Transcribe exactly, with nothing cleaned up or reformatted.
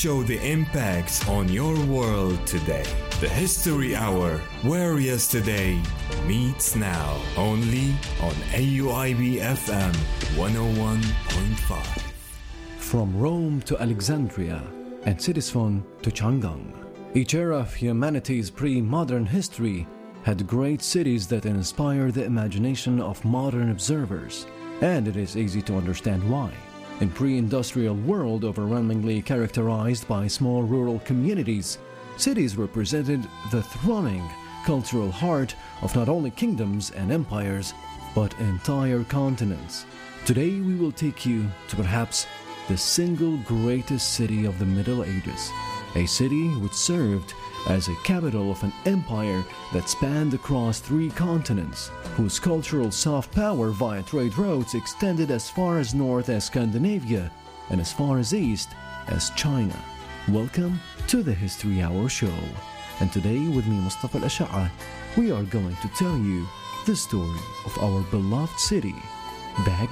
show the impacts on your world today. The History Hour, where yesterday meets now, only on A U I B F M one oh one point five. From Rome to Alexandria and Sigismund to Chang'an, each era of humanity's pre-modern history had great cities that inspired the imagination of modern observers, and it is easy to understand why. In pre-industrial world overwhelmingly characterized by small rural communities, cities represented the thriving cultural heart of not only kingdoms and empires, but entire continents. Today we will take you to perhaps the single greatest city of the Middle Ages, a city which served as a capital of an empire that spanned across three continents, whose cultural soft power via trade routes extended as far as north as Scandinavia and as far as east as China. Welcome to the History Hour show. And today with me, Mustafa Al-Asha'a, we are going to tell you the story of our beloved city, Baghdad.